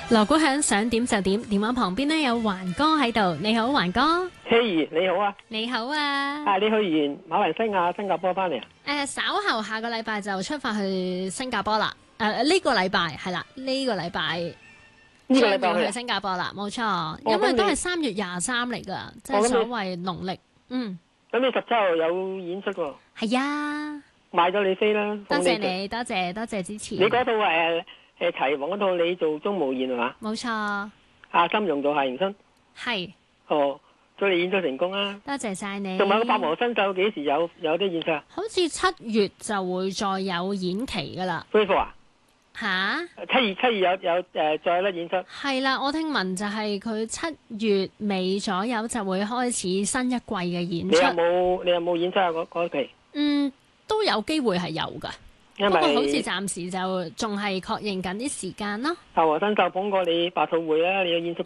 鑼鼓響，想點就點。電話旁邊呢有環哥喺度，你好，環哥。 希兒你好啊！ 你好啊！ 你去完馬來西亞、新加坡翻嚟啊？ 稍後下個禮拜就出發去新加坡啦。呢個禮拜係啦，呢個禮拜將要去新加坡啦，冇錯。因為都係3月23嚟噶，即係所謂農曆。 咁你17號有演出喎？ 係啊， 買咗你飛啦！ 多謝你，多謝支持。 你嗰套齊王嗰套你做鍾無艷係嘛？ 冇錯。 金庸做夏迎春。 係。 祝你演出成功啊！ 多謝晒你。 仲有個八王新秀幾時有啲演出啊？ 好似7月就會再有演期噶啦。 恢復啊？ 吓 ？7月有再有演出。係啦，我聽聞就係佢7月尾左右就會開始新一季嘅演出。 你有冇演出啊？嗰期？ 都有機會係有噶，不過好似暫時就仲係確認緊啲時間咯。 八王新秀捧過你百兔會啦，你有演出